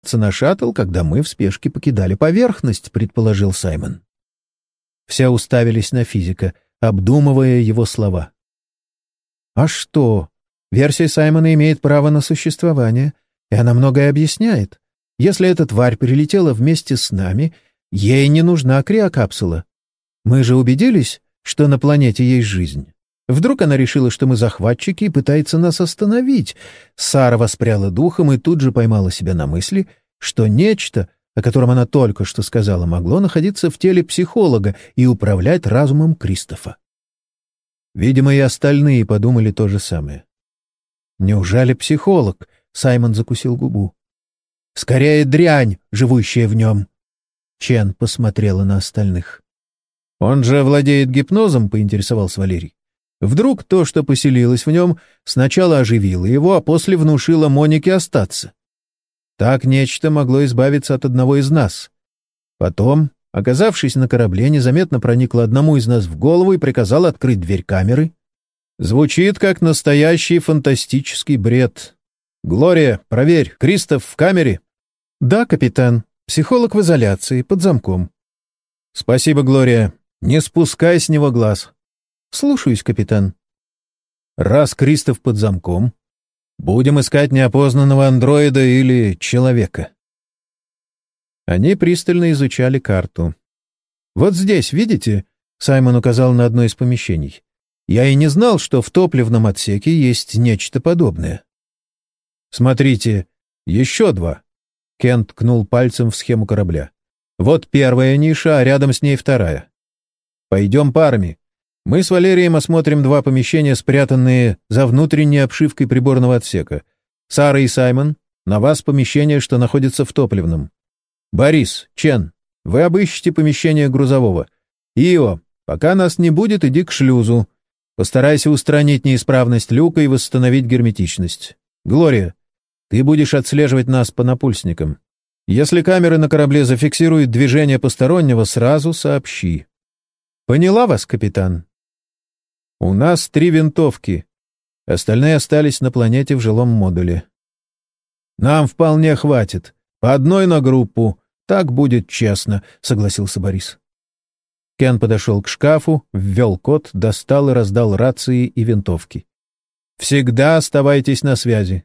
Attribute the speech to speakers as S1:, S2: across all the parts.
S1: на шаттл, когда мы в спешке покидали поверхность», — предположил Саймон. Все уставились на физика, обдумывая его слова. «А что? Версия Саймона имеет право на существование, и она многое объясняет. Если эта тварь прилетела вместе с нами, ей не нужна криокапсула. Мы же убедились, что на планете есть жизнь. Вдруг она решила, что мы захватчики, и пытается нас остановить». Сара воспряла духом и тут же поймала себя на мысли, что нечто, о котором она только что сказала, могло находиться в теле психолога и управлять разумом Кристофа. Видимо, и остальные подумали то же самое. «Неужели психолог?» — Саймон закусил губу. «Скорее дрянь, живущая в нем». Чен посмотрела на остальных. «Он же владеет гипнозом?» — поинтересовался Валерий. «Вдруг то, что поселилось в нем, сначала оживило его, а после внушило Монике остаться? Так нечто могло избавиться от одного из нас. Потом, оказавшись на корабле, незаметно проникло одному из нас в голову и приказало открыть дверь камеры. Звучит как настоящий фантастический бред. Глория, проверь, Кристоф в камере?» «Да, капитан. Психолог в изоляции, под замком». «Спасибо, Глория. Не спускай с него глаз». «Слушаюсь, капитан». «Раз Кристоф под замком, будем искать неопознанного андроида или человека». Они пристально изучали карту. «Вот здесь, видите?» — Саймон указал на одно из помещений. «Я и не знал, что в топливном отсеке есть нечто подобное». «Смотрите, еще два». Кен ткнул пальцем в схему корабля. «Вот первая ниша, а рядом с ней вторая. Пойдем парами. Мы с Валерием осмотрим два помещения, спрятанные за внутренней обшивкой приборного отсека. Сара и Саймон, на вас помещение, что находится в топливном. Борис, Чен, вы обыщите помещение грузового. Ио, пока нас не будет, иди к шлюзу. Постарайся устранить неисправность люка и восстановить герметичность. Глория, ты будешь отслеживать нас по напульсникам. Если камеры на корабле зафиксируют движение постороннего, сразу сообщи». «Поняла вас, капитан». «У нас 3 винтовки. Остальные остались на планете в жилом модуле». «Нам вполне хватит. По одной на группу. Так будет честно», — согласился Борис. Кен подошел к шкафу, ввел код, достал и раздал рации и винтовки. «Всегда оставайтесь на связи».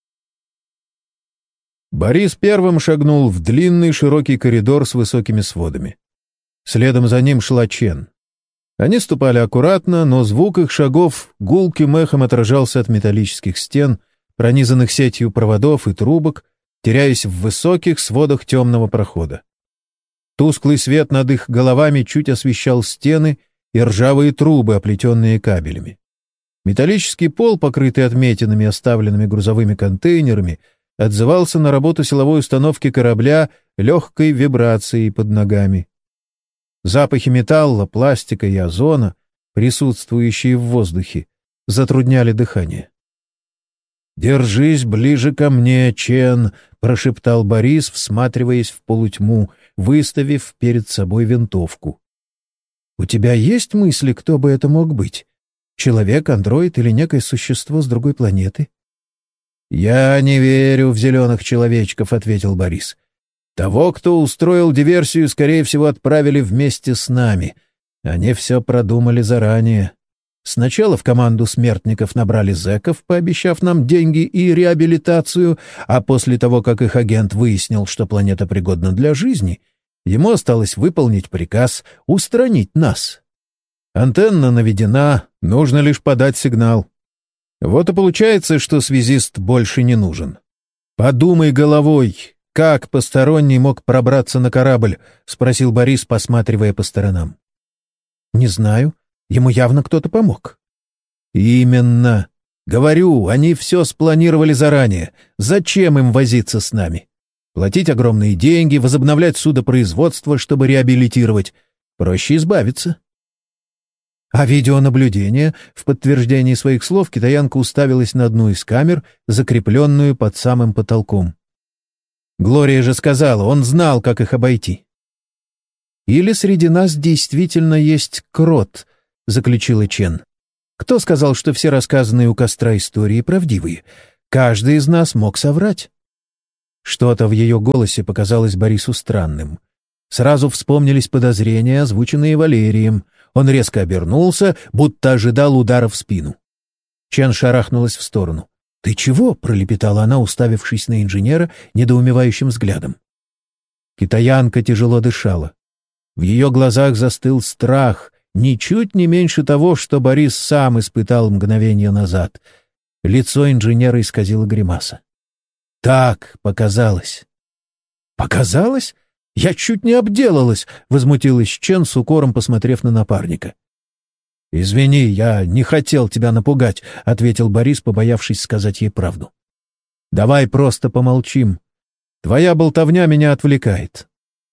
S1: Борис первым шагнул в длинный широкий коридор с высокими сводами. Следом за ним шла Чен. Они ступали аккуратно, но звук их шагов гулким эхом отражался от металлических стен, пронизанных сетью проводов и трубок, теряясь в высоких сводах темного прохода. Тусклый свет над их головами чуть освещал стены и ржавые трубы, оплетенные кабелями. Металлический пол, покрытый отметинами, оставленными грузовыми контейнерами, отзывался на работу силовой установки корабля легкой вибрацией под ногами. Запахи металла, пластика и озона, присутствующие в воздухе, затрудняли дыхание. «Держись ближе ко мне, Чен», — прошептал Борис, всматриваясь в полутьму, выставив перед собой винтовку. «У тебя есть мысли, кто бы это мог быть? Человек, андроид или некое существо с другой планеты?» «Я не верю в зеленых человечков», — ответил Борис. «Того, кто устроил диверсию, скорее всего, отправили вместе с нами. Они все продумали заранее. Сначала в команду смертников набрали зэков, пообещав нам деньги и реабилитацию, а после того, как их агент выяснил, что планета пригодна для жизни, ему осталось выполнить приказ устранить нас. Антенна наведена, нужно лишь подать сигнал. Вот и получается, что связист больше не нужен. Подумай головой. «Как посторонний мог пробраться на корабль?» — спросил Борис, посматривая по сторонам. «Не знаю. Ему явно кто-то помог». «Именно. Говорю, они все спланировали заранее. Зачем им возиться с нами? Платить огромные деньги, возобновлять судопроизводство, чтобы реабилитировать. Проще избавиться». А видеонаблюдение, в подтверждении своих слов, китаянка уставилась на одну из камер, закрепленную под самым потолком. Глория же сказала, он знал, как их обойти. «Или среди нас действительно есть крот», — заключила Чен. «Кто сказал, что все рассказанные у костра истории правдивые? Каждый из нас мог соврать». Что-то в ее голосе показалось Борису странным. Сразу вспомнились подозрения, озвученные Валерием. Он резко обернулся, будто ожидал удара в спину. Чен шарахнулась в сторону. «Ты чего?» — пролепетала она, уставившись на инженера недоумевающим взглядом. Китаянка тяжело дышала. В ее глазах застыл страх, ничуть не меньше того, что Борис сам испытал мгновение назад. Лицо инженера исказило гримаса. «Так показалось». «Показалось? Я чуть не обделалась!» — возмутилась Чен с укором, посмотрев на напарника. «Извини, я не хотел тебя напугать», — ответил Борис, побоявшись сказать ей правду. «Давай просто помолчим. Твоя болтовня меня отвлекает».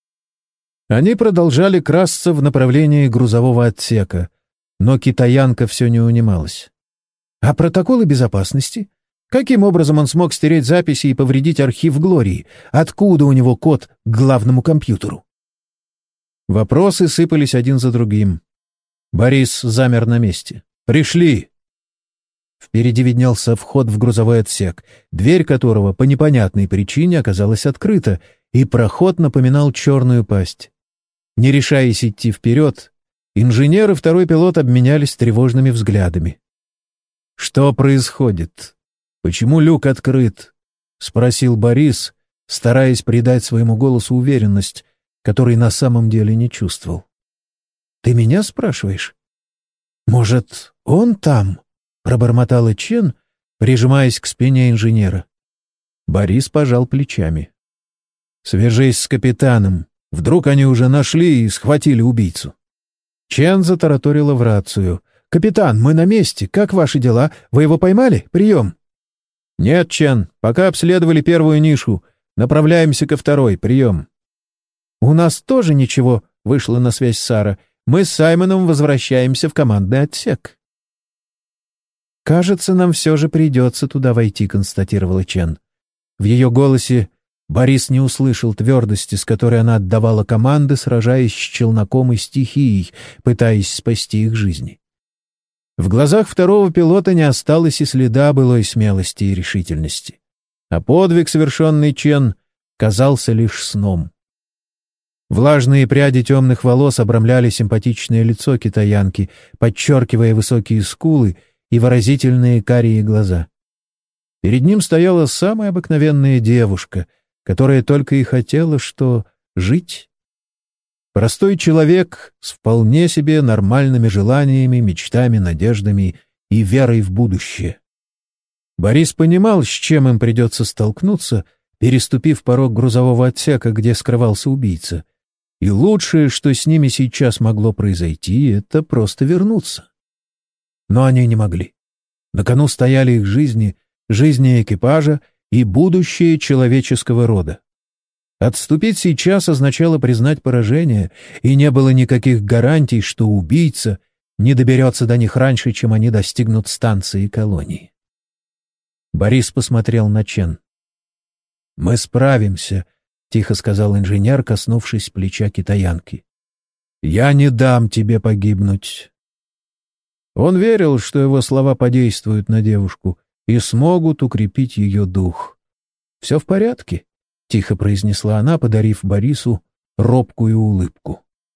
S1: Они продолжали красться в направлении грузового отсека, но китаянка все не унималась. «А протоколы безопасности? Каким образом он смог стереть записи и повредить архив Глории? Откуда у него код к главному компьютеру?» Вопросы сыпались один за другим. Борис замер на месте. «Пришли!» Впереди виднелся вход в грузовой отсек, дверь которого по непонятной причине оказалась открыта, и проход напоминал черную пасть. Не решаясь идти вперед, инженер и второй пилот обменялись тревожными взглядами. «Что происходит? Почему люк открыт?» — спросил Борис, стараясь придать своему голосу уверенность, которой на самом деле не чувствовал. «Ты меня спрашиваешь? Может, он там?» — пробормотала Чен, прижимаясь к спине инженера. Борис пожал плечами. «Свяжись с капитаном. Вдруг они уже нашли и схватили убийцу». Чен затараторила в рацию. «Капитан, мы на месте. Как ваши дела? Вы его поймали? Прием!» «Нет, Чен, пока обследовали первую нишу. Направляемся ко второй. Прием!» «У нас тоже ничего», — вышла на связь Сара. «Мы с Саймоном возвращаемся в командный отсек». «Кажется, нам все же придется туда войти», — констатировала Чен. В ее голосе Борис не услышал твердости, с которой она отдавала команды, сражаясь с челноком и стихией, пытаясь спасти их жизни. В глазах второго пилота не осталось и следа былой смелости и решительности. А подвиг, совершенный Чен, казался лишь сном. Влажные пряди темных волос обрамляли симпатичное лицо китаянки, подчеркивая высокие скулы и выразительные карие глаза. Перед ним стояла самая обыкновенная девушка, которая только и хотела, что жить. Простой человек с вполне себе нормальными желаниями, мечтами, надеждами и верой в будущее. Борис понимал, с чем им придется столкнуться, переступив порог грузового отсека, где скрывался убийца. И лучшее, что с ними сейчас могло произойти, это просто вернуться. Но они не могли. На кону стояли их жизни, жизни экипажа и будущее человеческого рода. Отступить сейчас означало признать поражение, и не было никаких гарантий, что убийца не доберется до них раньше, чем они достигнут станции колонии. Борис посмотрел на Чен. «Мы справимся», — тихо сказал инженер, коснувшись плеча китаянки. «Я не дам тебе погибнуть». Он верил, что его слова подействуют на девушку и смогут укрепить ее дух. «Все в порядке», — тихо произнесла она, подарив Борису робкую улыбку.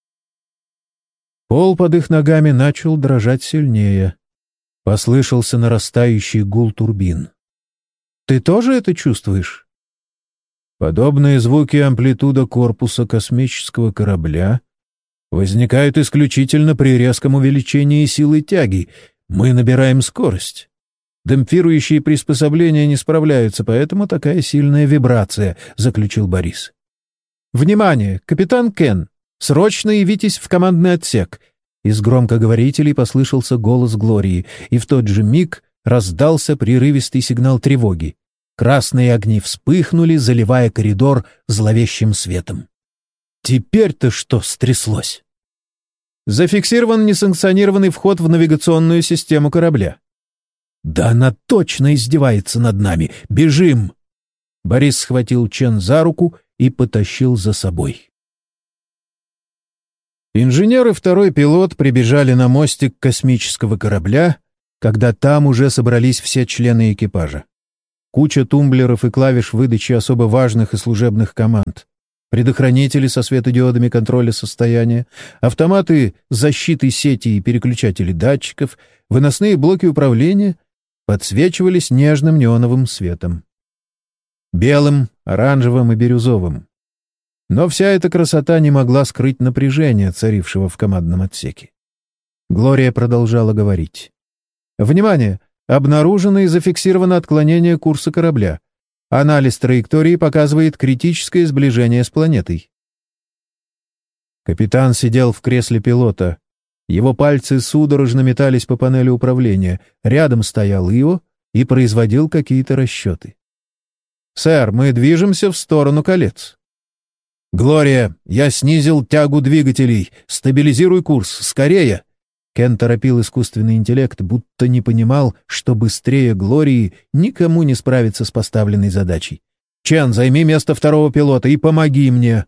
S1: Пол под их ногами начал дрожать сильнее. Послышался нарастающий гул турбин. «Ты тоже это чувствуешь?» Подобные звуки амплитуда корпуса космического корабля возникают исключительно при резком увеличении силы тяги. Мы набираем скорость. Демпфирующие приспособления не справляются, поэтому такая сильная вибрация, — заключил Борис. «Внимание! Капитан Кен! Срочно явитесь в командный отсек!» Из громкоговорителей послышался голос Глории, и в тот же миг раздался прерывистый сигнал тревоги. Красные огни вспыхнули, заливая коридор зловещим светом. Теперь-то что стряслось? Зафиксирован несанкционированный вход в навигационную систему корабля. Да она точно издевается над нами. Бежим! Борис схватил Чен за руку и потащил за собой. Инженер и второй пилот прибежали на мостик космического корабля, когда там уже собрались все члены экипажа. куча тумблеров и клавиш выдачи особо важных и служебных команд, предохранители со светодиодами контроля состояния, автоматы защиты сети и переключатели датчиков, выносные блоки управления подсвечивались нежным неоновым светом. Белым, оранжевым и бирюзовым. Но вся эта красота не могла скрыть напряжение, царившего в командном отсеке. Глория продолжала говорить. «Внимание! Обнаружено и зафиксировано отклонение курса корабля. Анализ траектории показывает критическое сближение с планетой». Капитан сидел в кресле пилота. Его пальцы судорожно метались по панели управления. Рядом стоял Ио и производил какие-то расчеты. «Сэр, мы движемся в сторону колец». «Глория, я снизил тягу двигателей. Стабилизируй курс. Скорее!» Кен торопил искусственный интеллект, будто не понимал, что быстрее Глории никому не справиться с поставленной задачей. «Чен, займи место второго пилота и помоги мне!»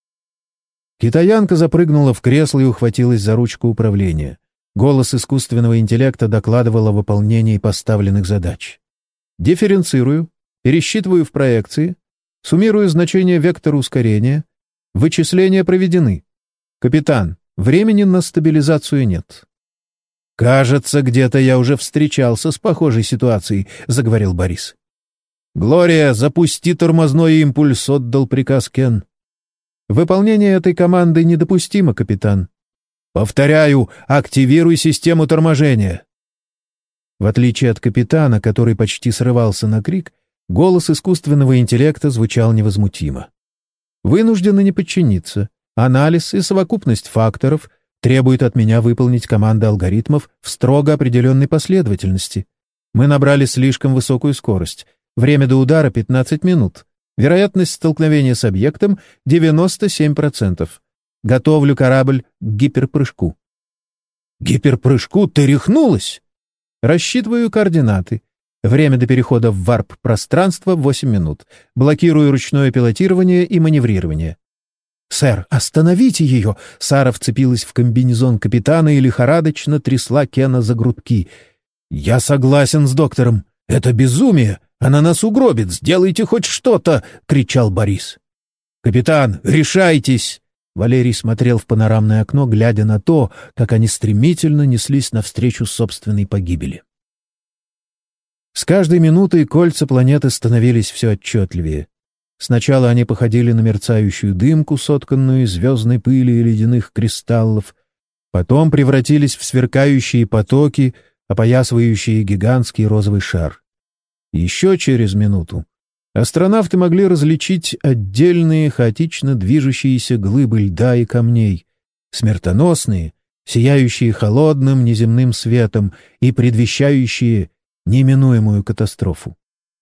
S1: Китаянка запрыгнула в кресло и ухватилась за ручку управления. Голос искусственного интеллекта докладывал о выполнении поставленных задач. «Дифференцирую, пересчитываю в проекции, суммирую значение вектора ускорения. Вычисления проведены. Капитан, времени на стабилизацию нет». «Кажется, где-то я уже встречался с похожей ситуацией», — заговорил Борис. «Глория, запусти тормозной импульс», — отдал приказ Кен. «Выполнение этой команды недопустимо, капитан». «Повторяю, активируй систему торможения». В отличие от капитана, который почти срывался на крик, голос искусственного интеллекта звучал невозмутимо. «Вынуждены не подчиниться. Анализ и совокупность факторов требует от меня выполнить команды алгоритмов в строго определенной последовательности. Мы набрали слишком высокую скорость. Время до удара — 15 минут. Вероятность столкновения с объектом — 97%. Готовлю корабль к гиперпрыжку». «Гиперпрыжку? Ты рехнулась?» «Рассчитываю координаты. Время до перехода в варп-пространство — 8 минут. Блокирую ручное пилотирование и маневрирование». «Сэр, остановите ее!» Сара вцепилась в комбинезон капитана и лихорадочно трясла Кена за грудки. «Я согласен с доктором. Это безумие. Она нас угробит. Сделайте хоть что-то!» — кричал Борис. «Капитан, решайтесь!» Валерий смотрел в панорамное окно, глядя на то, как они стремительно неслись навстречу собственной погибели. С каждой минутой кольца планеты становились все отчетливее. Сначала они походили на мерцающую дымку, сотканную из звездной пыли и ледяных кристаллов, потом превратились в сверкающие потоки, опоясывающие гигантский розовый шар. Еще через минуту астронавты могли различить отдельные хаотично движущиеся глыбы льда и камней, смертоносные, сияющие холодным неземным светом и предвещающие неминуемую катастрофу.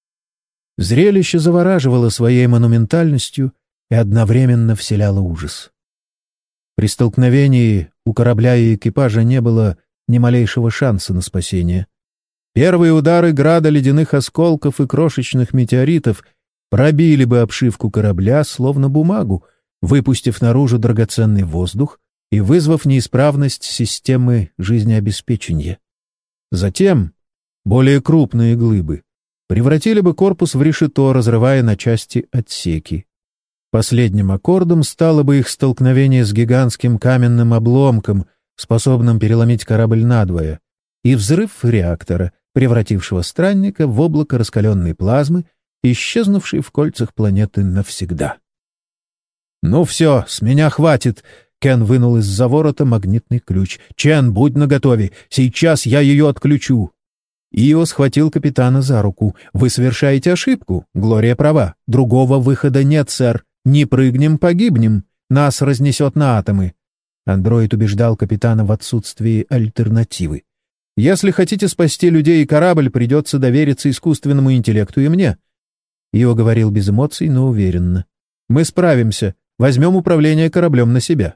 S1: Зрелище завораживало своей монументальностью и одновременно вселяло ужас. При столкновении у корабля и экипажа не было ни малейшего шанса на спасение. Первые удары града ледяных осколков и крошечных метеоритов пробили бы обшивку корабля, словно бумагу, выпустив наружу драгоценный воздух и вызвав неисправность системы жизнеобеспечения. Затем более крупные глыбы превратили бы корпус в решето, разрывая на части отсеки. Последним аккордом стало бы их столкновение с гигантским каменным обломком, способным переломить корабль надвое, и взрыв реактора, превратившего странника в облако раскаленной плазмы, исчезнувшей в кольцах планеты навсегда. «Ну все, с меня хватит!» Кен вынул из-за ворота магнитный ключ. «Чен, будь наготове! Сейчас я ее отключу!» Ио схватил капитана за руку. «Вы совершаете ошибку. Глория права. Другого выхода нет, сэр. Не прыгнем — погибнем. Нас разнесет на атомы». Андроид убеждал капитана в отсутствии альтернативы. «Если хотите спасти людей и корабль, придется довериться искусственному интеллекту и мне». Ио говорил без эмоций, но уверенно. «Мы справимся. Возьмем управление кораблем на себя».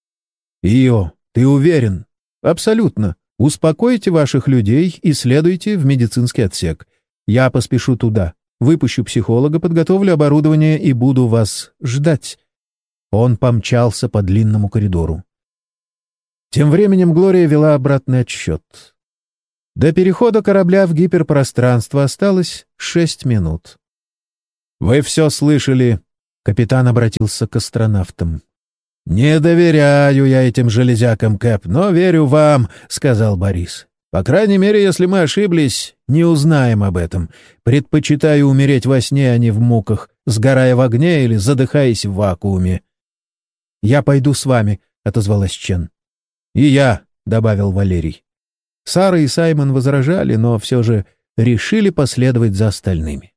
S1: «Ио, ты уверен?» «Абсолютно. Успокойте ваших людей и следуйте в медицинский отсек. Я поспешу туда. Выпущу психолога, подготовлю оборудование и буду вас ждать». Он помчался по длинному коридору. Тем временем Глория вела обратный отсчет. До перехода корабля в гиперпространство осталось 6 минут. «Вы все слышали?» — капитан обратился к астронавтам. «Не доверяю я этим железякам, Кэп, но верю вам», — сказал Борис. «По крайней мере, если мы ошиблись, не узнаем об этом. Предпочитаю умереть во сне, а не в муках, сгорая в огне или задыхаясь в вакууме». «Я пойду с вами», — отозвалась Чен. «И я», — добавил Валерий. Сара и Саймон возражали, но все же решили последовать за остальными.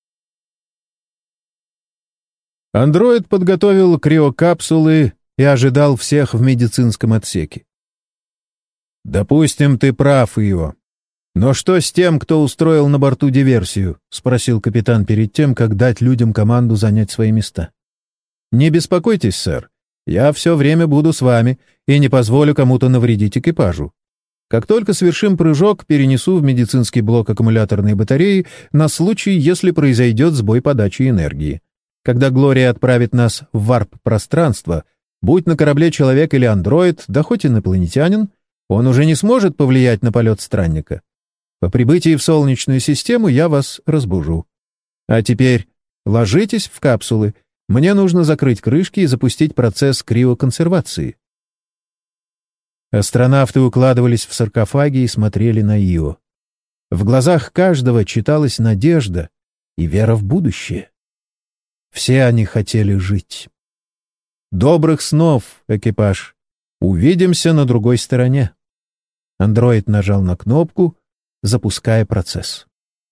S1: Андроид подготовил криокапсулы и ожидал всех в медицинском отсеке. «Допустим, ты прав, Ио. Но что с тем, кто устроил на борту диверсию?» — спросил капитан перед тем, как дать людям команду занять свои места. «Не беспокойтесь, сэр. Я все время буду с вами и не позволю кому-то навредить экипажу. Как только совершим прыжок, перенесу в медицинский блок аккумуляторные батареи на случай, если произойдет сбой подачи энергии. Когда Глория отправит нас в варп-пространство, будь на корабле человек или андроид, да хоть инопланетянин, он уже не сможет повлиять на полет странника. По прибытии в Солнечную систему я вас разбужу. А теперь ложитесь в капсулы. Мне нужно закрыть крышки и запустить процесс криоконсервации». Астронавты укладывались в саркофаги и смотрели на Ио. В глазах каждого читалась надежда и вера в будущее. Все они хотели жить. «Добрых снов, экипаж! Увидимся на другой стороне!» Андроид нажал на кнопку, запуская процесс.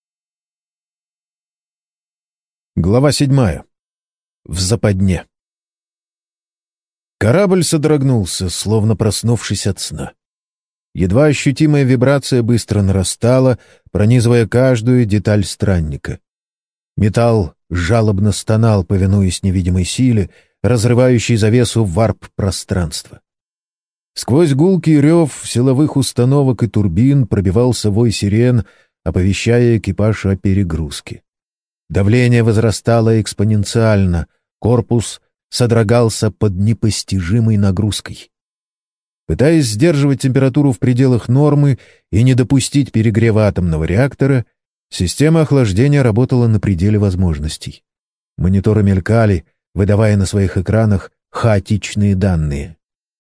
S1: Глава 7. В западне. Корабль содрогнулся, словно проснувшись от сна. Едва ощутимая вибрация быстро нарастала, пронизывая каждую деталь странника. Металл жалобно стонал, повинуясь невидимой силе, разрывающей завесу варп-пространства. Сквозь гулкий рев силовых установок и турбин пробивался вой сирен, оповещая экипаж о перегрузке. Давление возрастало экспоненциально, корпус содрогался под непостижимой нагрузкой. Пытаясь сдерживать температуру в пределах нормы и не допустить перегрева атомного реактора, система охлаждения работала на пределе возможностей. Мониторы мелькали, выдавая на своих экранах хаотичные данные.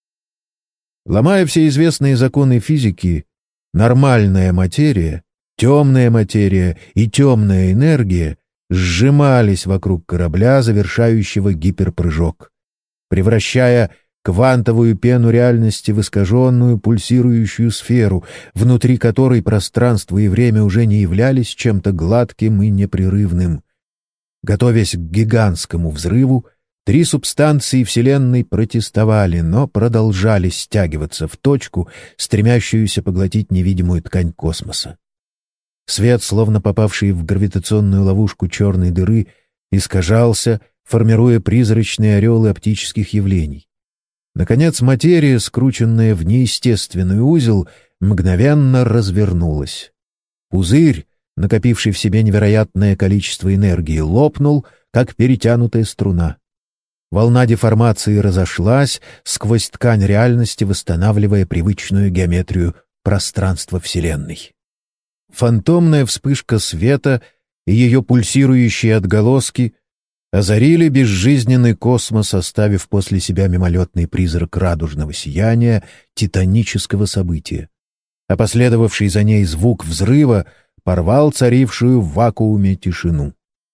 S1: Ломая все известные законы физики, нормальная материя, темная материя и темная энергия сжимались вокруг корабля, завершающего гиперпрыжок, превращая квантовую пену реальности в искаженную пульсирующую сферу, внутри которой пространство и время уже не являлись чем-то гладким и непрерывным. Готовясь к гигантскому взрыву, 3 субстанции Вселенной протестовали, но продолжали стягиваться в точку, стремящуюся поглотить невидимую ткань космоса. Свет, словно попавший в гравитационную ловушку черной дыры, искажался, формируя призрачные ореолы оптических явлений. Наконец, материя, скрученная в неестественный узел, мгновенно развернулась. Пузырь, накопивший в себе невероятное количество энергии, лопнул, как перетянутая струна. Волна деформации разошлась сквозь ткань реальности, восстанавливая привычную геометрию пространства Вселенной. Фантомная вспышка света и ее пульсирующие отголоски озарили безжизненный космос, оставив после себя мимолетный призрак радужного сияния титанического события. А последовавший за ней звук взрыва порвал царившую в вакууме тишину.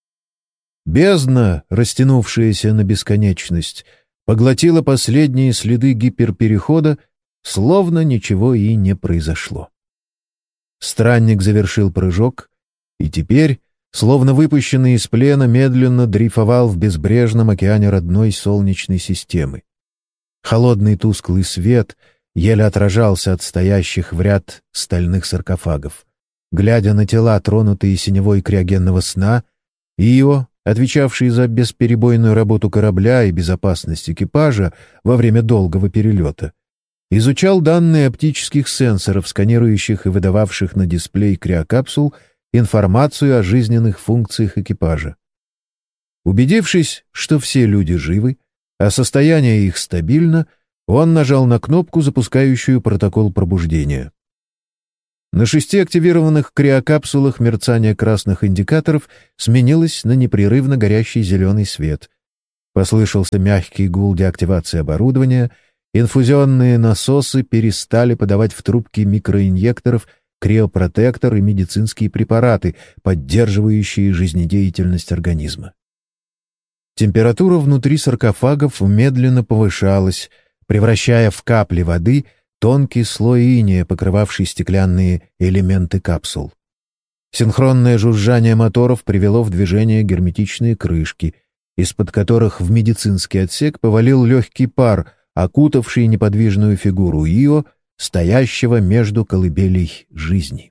S1: Бездна, растянувшаяся на бесконечность, поглотила последние следы гиперперехода, словно ничего и не произошло. Странник завершил прыжок, и теперь, словно выпущенный из плена, медленно дрейфовал в безбрежном океане родной Солнечной системы. Холодный тусклый свет еле отражался от стоящих в ряд стальных саркофагов. Глядя на тела, тронутые синевой криогенного сна, Ио, отвечавший за бесперебойную работу корабля и безопасность экипажа во время долгого перелета, изучал данные оптических сенсоров, сканирующих и выдававших на дисплей криокапсул информацию о жизненных функциях экипажа. Убедившись, что все люди живы, а состояние их стабильно, он нажал на кнопку, запускающую протокол пробуждения. На 6 активированных криокапсулах мерцание красных индикаторов сменилось на непрерывно горящий зеленый свет. Послышался мягкий гул деактивации оборудования, инфузионные насосы перестали подавать в трубки микроинъекторов криопротектор и медицинские препараты, поддерживающие жизнедеятельность организма. Температура внутри саркофагов медленно повышалась, превращая в капли воды тонкий слой иния, покрывавший стеклянные элементы капсул. Синхронное жужжание моторов привело в движение герметичные крышки, из-под которых в медицинский отсек повалил легкий пар, окутавший неподвижную фигуру Ио, стоящего между колыбелей жизни.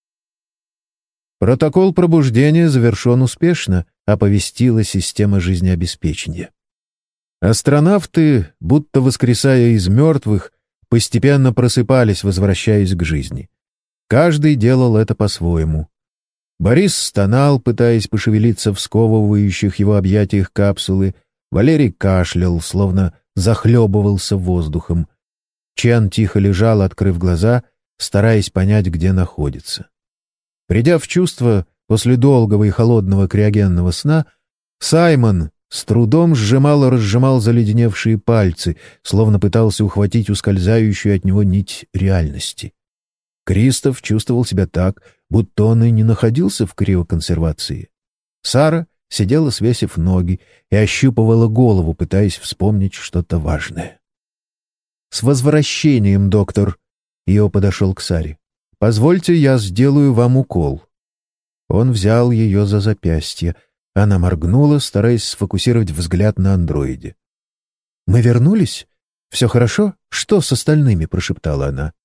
S1: «Протокол пробуждения завершен успешно», — оповестила система жизнеобеспечения. Астронавты, будто воскресая из мертвых, постепенно просыпались, возвращаясь к жизни. Каждый делал это по-своему. Борис стонал, пытаясь пошевелиться в сковывающих его объятиях капсулы. Валерий кашлял, словно захлебывался воздухом. Чен тихо лежал, открыв глаза, стараясь понять, где находится. Придя в чувство после долгого и холодного криогенного сна, Саймон с трудом сжимал и разжимал заледеневшие пальцы, словно пытался ухватить ускользающую от него нить реальности. Кристоф чувствовал себя так, будто он и не находился в криоконсервации. Сара сидела, свесив ноги, и ощупывала голову, пытаясь вспомнить что-то важное. «С возвращением, доктор!» Ио подошел к Саре. «Позвольте, я сделаю вам укол». Он взял ее за запястье. Она моргнула, стараясь сфокусировать взгляд на андроиде. «Мы вернулись? Все хорошо? Что с остальными?» — прошептала она.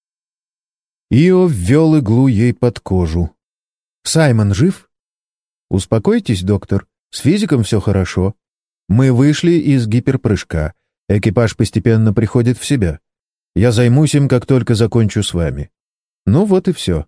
S1: Ио ввел иглу ей под кожу. «Саймон жив?» «Успокойтесь, доктор. С физиком все хорошо. Мы вышли из гиперпрыжка. Экипаж постепенно приходит в себя. Я займусь им, как только закончу с вами». Ну вот и все.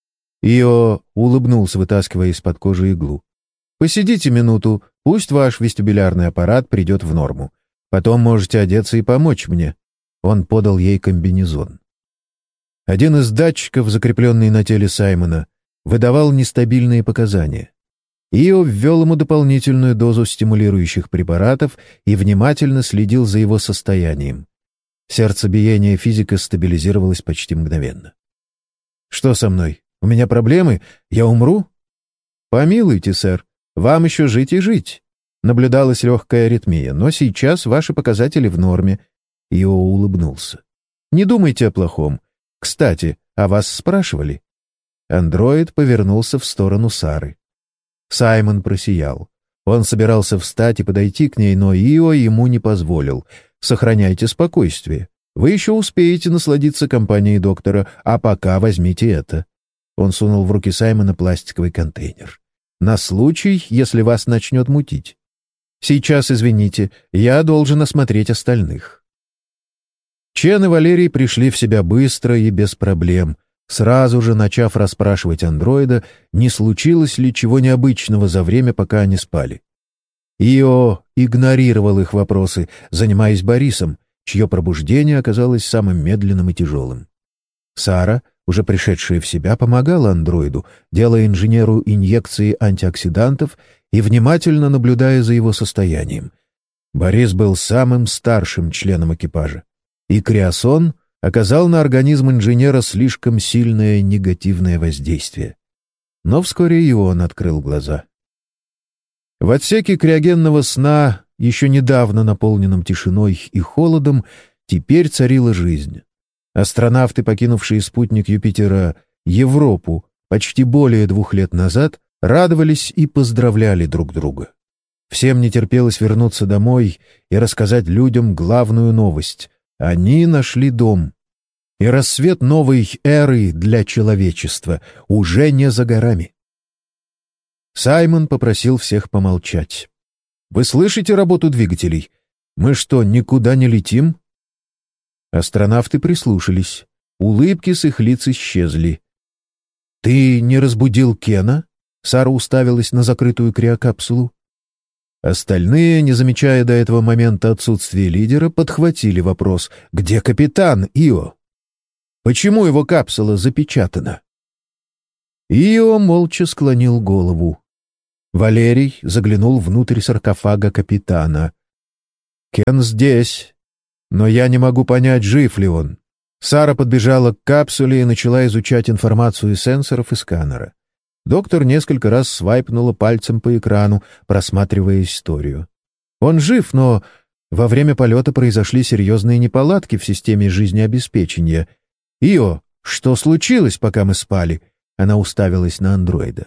S1: Ио улыбнулся, вытаскивая из-под кожи иглу. «Посидите минуту, пусть ваш вестибулярный аппарат придет в норму. Потом можете одеться и помочь мне». Он подал ей комбинезон. Один из датчиков, закрепленный на теле Саймона, выдавал нестабильные показания. Ио ввел ему дополнительную дозу стимулирующих препаратов и внимательно следил за его состоянием. Сердцебиение физика стабилизировалось почти мгновенно. «Что со мной? У меня проблемы? Я умру?» «Помилуйте, сэр, вам еще жить и жить». Наблюдалась легкая аритмия, но сейчас ваши показатели в норме. Ио улыбнулся. «Не думайте о плохом. Кстати, о вас спрашивали». Андроид повернулся в сторону Сары. Саймон просиял. Он собирался встать и подойти к ней, но Ио ему не позволил. «Сохраняйте спокойствие. Вы еще успеете насладиться компанией доктора, а пока возьмите это». Он сунул в руки Саймона пластиковый контейнер. «На случай, если вас начнет мутить. Сейчас, извините, я должен осмотреть остальных». Чен и Валерий пришли в себя быстро и без проблем, сразу же начав расспрашивать андроида, не случилось ли чего необычного за время, пока они спали. Ио игнорировал их вопросы, занимаясь Борисом, чье пробуждение оказалось самым медленным и тяжелым. Сара, уже пришедшая в себя, помогала андроиду, делая инженеру инъекции антиоксидантов и внимательно наблюдая за его состоянием. Борис был самым старшим членом экипажа, и криосон оказал на организм инженера слишком сильное негативное воздействие. Но вскоре и он открыл глаза. В отсеке криогенного сна, еще недавно наполненном тишиной и холодом, теперь царила жизнь. Астронавты, покинувшие спутник Юпитера Европу почти более 2 лет назад, радовались и поздравляли друг друга. Всем не терпелось вернуться домой и рассказать людям главную новость. Они нашли дом. И рассвет новой эры для человечества уже не за горами. Саймон попросил всех помолчать. «Вы слышите работу двигателей? Мы что, никуда не летим?» Астронавты прислушались. Улыбки с их лиц исчезли. «Ты не разбудил Кена?» Сара уставилась на закрытую криокапсулу. Остальные, не замечая до этого момента отсутствия лидера, подхватили вопрос: «Где капитан, Ио? Почему его капсула запечатана?» Ио молча склонил голову. Валерий заглянул внутрь саркофага капитана. «Кен здесь, но я не могу понять, жив ли он». Сара подбежала к капсуле и начала изучать информацию из сенсоров и сканера. Доктор несколько раз свайпнула пальцем по экрану, просматривая историю. «Он жив, но во время полета произошли серьезные неполадки в системе жизнеобеспечения. Ио, что случилось, пока мы спали?» Она уставилась на андроида.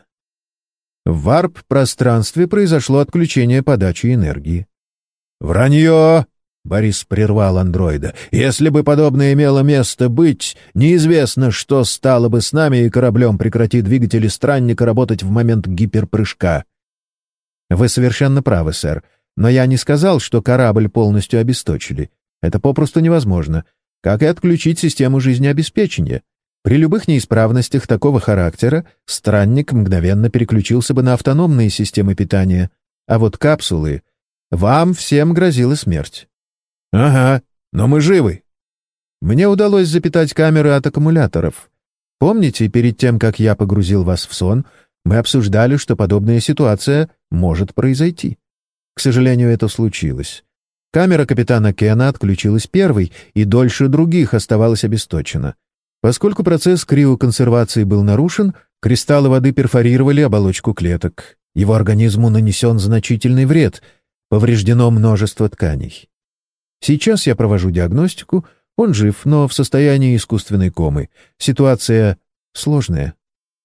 S1: В варп-пространстве произошло отключение подачи энергии. «Вранье!» — Борис прервал андроида. «Если бы подобное имело место быть, неизвестно, что стало бы с нами и кораблем, прекрати двигатели странника работать в момент гиперпрыжка». «Вы совершенно правы, сэр. Но я не сказал, что корабль полностью обесточили. Это попросту невозможно. Как и отключить систему жизнеобеспечения. При любых неисправностях такого характера странник мгновенно переключился бы на автономные системы питания. А вот капсулы... Вам всем грозила смерть». «Ага, но мы живы». «Мне удалось запитать камеры от аккумуляторов. Помните, перед тем, как я погрузил вас в сон, мы обсуждали, что подобная ситуация может произойти. К сожалению, это случилось. Камера капитана Кена отключилась первой и дольше других оставалась обесточена. Поскольку процесс криоконсервации был нарушен, кристаллы воды перфорировали оболочку клеток. Его организму нанесен значительный вред, повреждено множество тканей. Сейчас я провожу диагностику, он жив, но в состоянии искусственной комы. Ситуация сложная».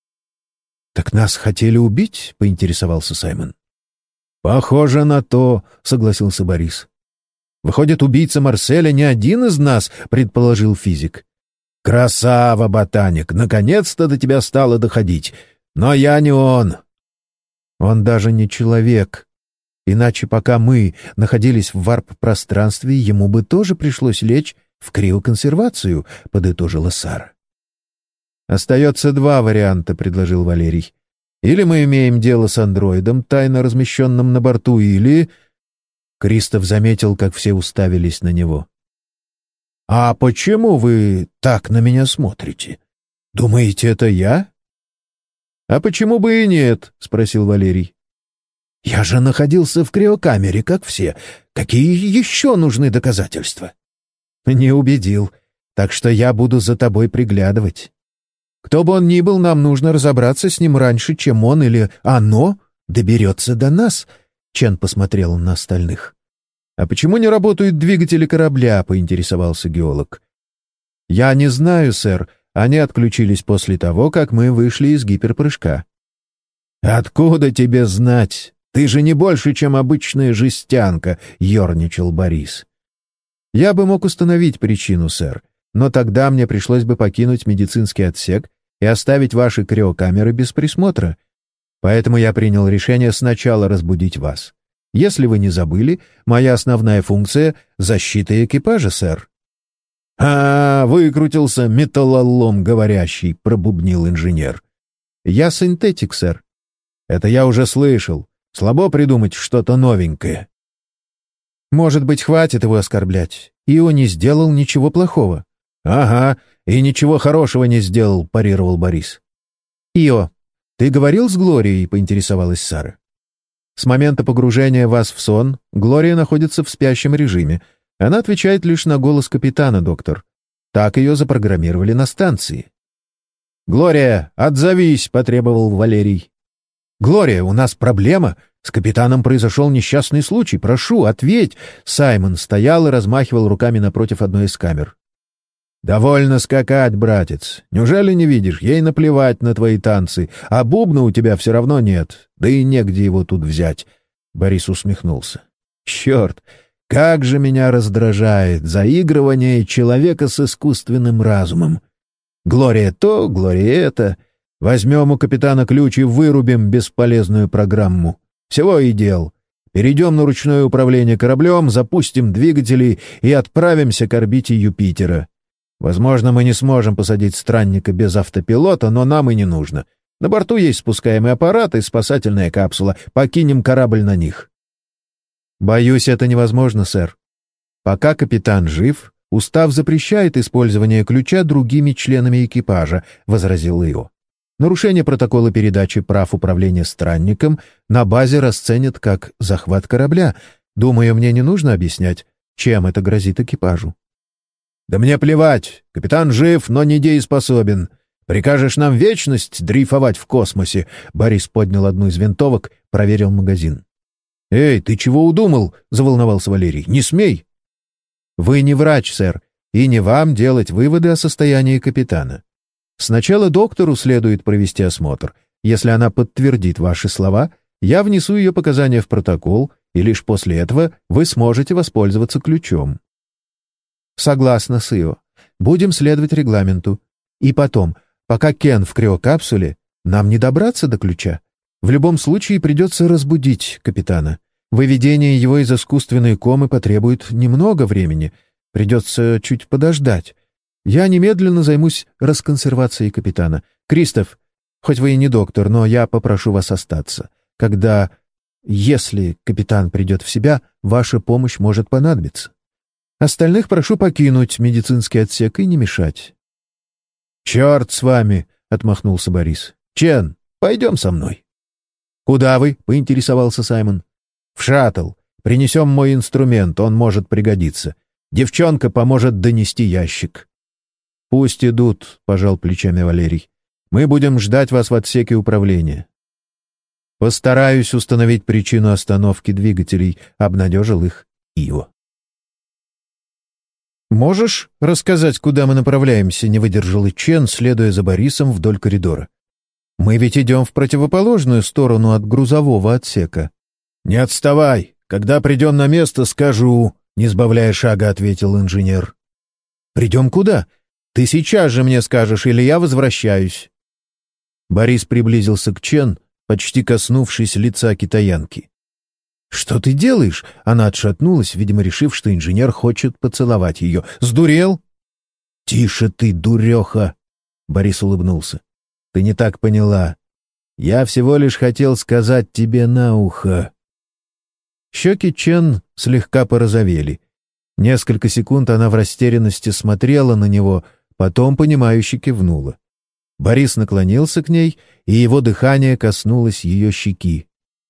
S1: «Так нас хотели убить?» — поинтересовался Саймон. «Похоже на то», — согласился Борис. «Выходит, убийца Марселя не один из нас», — предположил физик. «Красава, ботаник! Наконец-то до тебя стало доходить! Но я не он!» «Он даже не человек. Иначе пока мы находились в варп-пространстве, ему бы тоже пришлось лечь в криоконсервацию», — подытожила Сара. «Остается два варианта», — предложил Валерий. «Или мы имеем дело с андроидом, тайно размещенным на борту, или...» Кристоф заметил, как все уставились на него. «А почему вы так на меня смотрите? Думаете, это я?» «А почему бы и нет?» — спросил Валерий. «Я же находился в криокамере, как все. Какие еще нужны доказательства?» «Не убедил. Так что я буду за тобой приглядывать. Кто бы он ни был, нам нужно разобраться с ним раньше, чем он или оно доберется до нас», — Чен посмотрел на остальных. «А почему не работают двигатели корабля?» — поинтересовался геолог. «Я не знаю, сэр. Они отключились после того, как мы вышли из гиперпрыжка». «Откуда тебе знать? Ты же не больше, чем обычная жестянка», — ерничал Борис. «Я бы мог установить причину, сэр, но тогда мне пришлось бы покинуть медицинский отсек и оставить ваши криокамеры без присмотра. Поэтому я принял решение сначала разбудить вас. Если вы не забыли, моя основная функция — защита экипажа, сэр». Выкрутился металлолом говорящий», — пробубнил инженер. «Я синтетик, сэр». «Это я уже слышал. Слабо придумать что-то новенькое». «Может быть, хватит его оскорблять. Ио не сделал ничего плохого». «Ага, и ничего хорошего не сделал», — парировал Борис. «Ио, ты говорил с Глорией?» — поинтересовалась Сара. «С момента погружения вас в сон Глория находится в спящем режиме. Она отвечает лишь на голос капитана, доктор. Так ее запрограммировали на станции». «Глория, отзовись!» — потребовал Валерий. «Глория, у нас проблема. С капитаном произошел несчастный случай. Прошу, ответь!» Саймон стоял и размахивал руками напротив одной из камер. «Довольно скакать, братец. Неужели не видишь? Ей наплевать на твои танцы, а бубна у тебя все равно нет. Да и негде его тут взять». Борис усмехнулся. «Черт, как же меня раздражает заигрывание человека с искусственным разумом. Глория то, Глория это. Возьмем у капитана ключ и вырубим бесполезную программу. Всего и дел. Перейдем на ручное управление кораблем, запустим двигатели и отправимся к орбите Юпитера. Возможно, мы не сможем посадить странника без автопилота, но нам и не нужно. На борту есть спускаемый аппарат и спасательная капсула. Покинем корабль на них». «Боюсь, это невозможно, сэр. Пока капитан жив, устав запрещает использование ключа другими членами экипажа», — возразил Ио. Нарушение протокола передачи прав управления странником на базе расценят как захват корабля. Думаю, мне не нужно объяснять, чем это грозит экипажу». «Да мне плевать. Капитан жив, но недееспособен. Прикажешь нам вечность дрейфовать в космосе?» Борис поднял одну из винтовок, проверил магазин. «Эй, ты чего удумал?» — заволновался Валерий. «Не смей!» «Вы не врач, сэр, и не вам делать выводы о состоянии капитана. Сначала доктору следует провести осмотр. Если она подтвердит ваши слова, я внесу ее показания в протокол, и лишь после этого вы сможете воспользоваться ключом». «Согласна, Сио. Будем следовать регламенту. И потом, пока Кен в криокапсуле, нам не добраться до ключа. В любом случае придется разбудить капитана. Выведение его из искусственной комы потребует немного времени. Придется чуть подождать. Я немедленно займусь расконсервацией капитана. Кристоф, хоть вы и не доктор, но я попрошу вас остаться. Если капитан придет в себя, ваша помощь может понадобиться. Остальных прошу покинуть медицинский отсек и не мешать». «Черт с вами!» — отмахнулся Борис. «Чен, пойдем со мной». «Куда вы?» — поинтересовался Саймон. «В шаттл. Принесем мой инструмент, он может пригодиться. Девчонка поможет донести ящик». «Пусть идут», — пожал плечами Валерий. «Мы будем ждать вас в отсеке управления». «Постараюсь установить причину остановки двигателей», — обнадежил их Ио. «Можешь рассказать, куда мы направляемся?» — не выдержал и Чен, следуя за Борисом вдоль коридора. «Мы ведь идем в противоположную сторону от грузового отсека». «Не отставай! Когда придем на место, скажу!» — не сбавляя шага, ответил инженер. «Придем куда? Ты сейчас же мне скажешь, или я возвращаюсь». Борис приблизился к Чен, почти коснувшись лица китаянки. «Что ты делаешь?» — она отшатнулась, видимо, решив, что инженер хочет поцеловать ее. «Сдурел?» «Тише ты, дуреха!» — Борис улыбнулся. «Ты не так поняла. Я всего лишь хотел сказать тебе на ухо». Щеки Чен слегка порозовели. Несколько секунд она в растерянности смотрела на него, потом, понимающе кивнула. Борис наклонился к ней, и его дыхание коснулось ее щеки.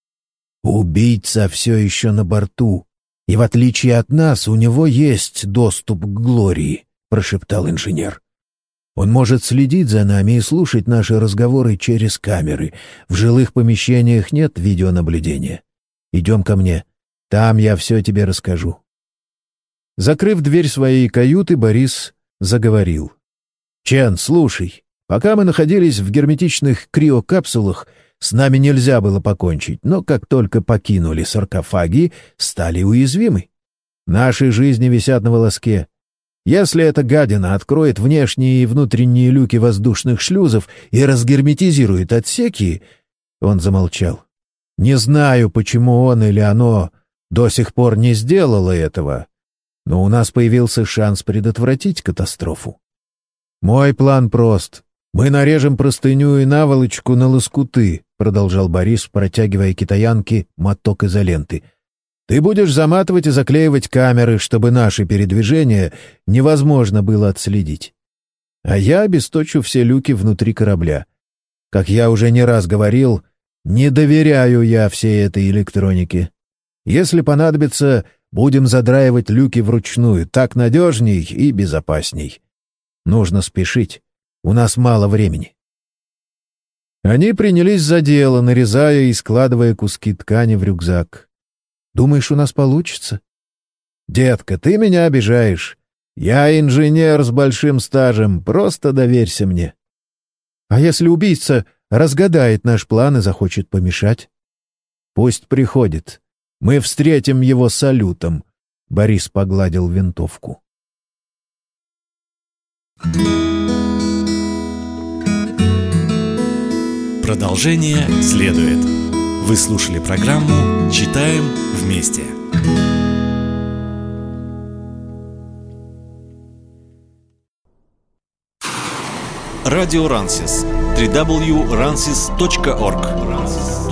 S1: «Убийца все еще на борту, и в отличие от нас у него есть доступ к Глории», — прошептал инженер. «Он может следить за нами и слушать наши разговоры через камеры. В жилых помещениях нет видеонаблюдения. Идем ко мне, там я все тебе расскажу». Закрыв дверь своей каюты, Борис заговорил. «Чен, слушай, пока мы находились в герметичных криокапсулах, с нами нельзя было покончить, но как только покинули саркофаги, стали уязвимы. Наши жизни висят на волоске. Если эта гадина откроет внешние и внутренние люки воздушных шлюзов и разгерметизирует отсеки...» Он замолчал. «Не знаю, почему он или оно до сих пор не сделало этого, но у нас появился шанс предотвратить катастрофу. Мой план прост. Мы нарежем простыню и наволочку на лоскуты», — продолжал Борис, протягивая китаянке моток изоленты. «Ты будешь заматывать и заклеивать камеры, чтобы наши передвижения невозможно было отследить. А я обесточу все люки внутри корабля. Как я уже не раз говорил, не доверяю я всей этой электронике. Если понадобится, будем задраивать люки вручную, так надежней и безопасней. Нужно спешить. У нас мало времени». Они принялись за дело, нарезая и складывая куски ткани в рюкзак. «Думаешь, у нас получится?» «Детка, ты меня обижаешь. Я инженер с большим стажем, просто доверься мне». «А если убийца разгадает наш план и захочет помешать?» «Пусть приходит. Мы встретим его салютом», — Борис погладил винтовку.
S2: Продолжение следует. Вы слушали программу «Читаем вместе». Радио Рансис. www.ransis.org